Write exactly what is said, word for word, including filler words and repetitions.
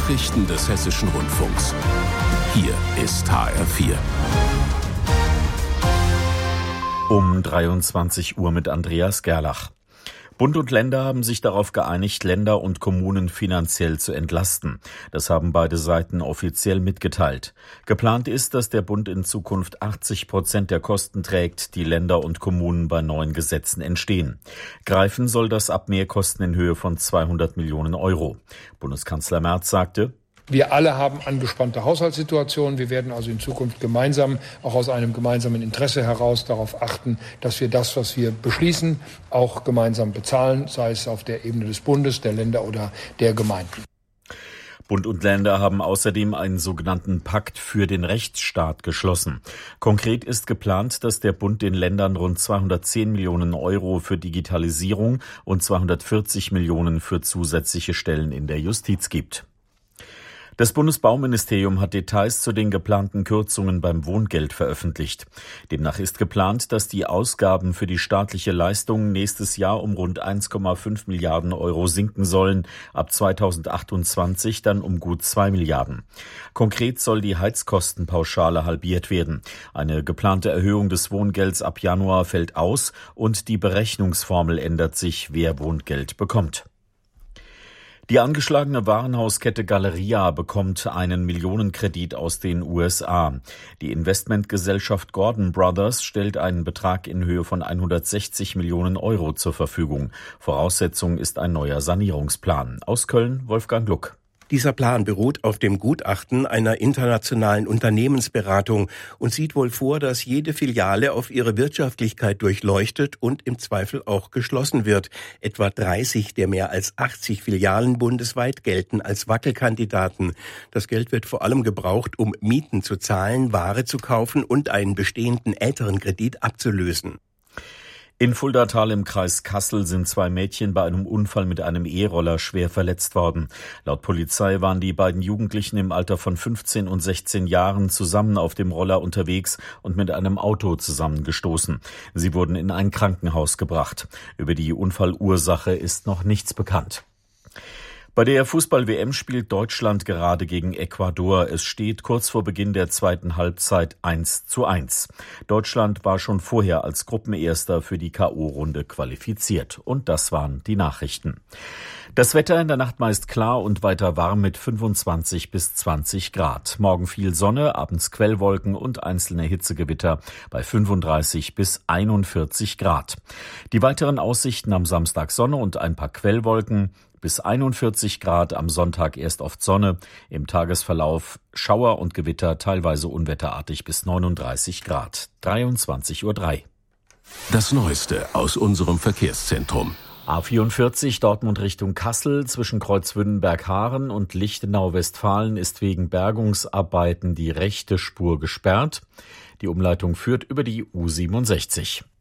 Nachrichten des Hessischen Rundfunks. Hier ist H R vier. Um dreiundzwanzig Uhr mit Andreas Gerlach. Bund und Länder haben sich darauf geeinigt, Länder und Kommunen finanziell zu entlasten. Das haben beide Seiten offiziell mitgeteilt. Geplant ist, dass der Bund in Zukunft achtzig Prozent der Kosten trägt, die Länder und Kommunen bei neuen Gesetzen entstehen. Greifen soll das ab Mehrkosten in Höhe von zweihundert Millionen Euro. Bundeskanzler Merz sagte: Wir alle haben angespannte Haushaltssituationen. Wir werden also in Zukunft gemeinsam, auch aus einem gemeinsamen Interesse heraus, darauf achten, dass wir das, was wir beschließen, auch gemeinsam bezahlen, sei es auf der Ebene des Bundes, der Länder oder der Gemeinden. Bund und Länder haben außerdem einen sogenannten Pakt für den Rechtsstaat geschlossen. Konkret ist geplant, dass der Bund den Ländern rund zweihundertzehn Millionen Euro für Digitalisierung und zweihundertvierzig Millionen für zusätzliche Stellen in der Justiz gibt. Das Bundesbauministerium hat Details zu den geplanten Kürzungen beim Wohngeld veröffentlicht. Demnach ist geplant, dass die Ausgaben für die staatliche Leistung nächstes Jahr um rund eins Komma fünf Milliarden Euro sinken sollen, ab zweitausendachtundzwanzig dann um gut zwei Milliarden. Konkret soll die Heizkostenpauschale halbiert werden. Eine geplante Erhöhung des Wohngelds ab Januar fällt aus und die Berechnungsformel ändert sich, wer Wohngeld bekommt. Die angeschlagene Warenhauskette Galeria bekommt einen Millionenkredit aus den U S A. Die Investmentgesellschaft Gordon Brothers stellt einen Betrag in Höhe von hundertsechzig Millionen Euro zur Verfügung. Voraussetzung ist ein neuer Sanierungsplan. Aus Köln, Wolfgang Gluck. Dieser Plan beruht auf dem Gutachten einer internationalen Unternehmensberatung und sieht wohl vor, dass jede Filiale auf ihre Wirtschaftlichkeit durchleuchtet und im Zweifel auch geschlossen wird. Etwa dreißig der mehr als achtzig Filialen bundesweit gelten als Wackelkandidaten. Das Geld wird vor allem gebraucht, um Mieten zu zahlen, Ware zu kaufen und einen bestehenden älteren Kredit abzulösen. In Fuldatal im Kreis Kassel sind zwei Mädchen bei einem Unfall mit einem E-Roller schwer verletzt worden. Laut Polizei waren die beiden Jugendlichen im Alter von fünfzehn und sechzehn Jahren zusammen auf dem Roller unterwegs und mit einem Auto zusammengestoßen. Sie wurden in ein Krankenhaus gebracht. Über die Unfallursache ist noch nichts bekannt. Bei der Fußball-W M spielt Deutschland gerade gegen Ecuador. Es steht kurz vor Beginn der zweiten Halbzeit eins zu eins. Deutschland war schon vorher als Gruppenerster für die K O-Runde qualifiziert. Und das waren die Nachrichten. Das Wetter in der Nacht meist klar und weiter warm mit fünfundzwanzig bis zwanzig Grad. Morgen viel Sonne, abends Quellwolken und einzelne Hitzegewitter bei fünfunddreißig bis einundvierzig Grad. Die weiteren Aussichten: am Samstag Sonne und ein paar Quellwolken. Bis einundvierzig Grad, am Sonntag erst oft Sonne, im Tagesverlauf Schauer und Gewitter, teilweise unwetterartig bis neununddreißig Grad. dreiundzwanzig Uhr drei. Das Neueste aus unserem Verkehrszentrum. A vierundvierzig Dortmund Richtung Kassel zwischen Kreuzwünnenberg-Haaren und Lichtenau-Westfalen ist wegen Bergungsarbeiten die rechte Spur gesperrt. Die Umleitung führt über die U siebenundsechzig.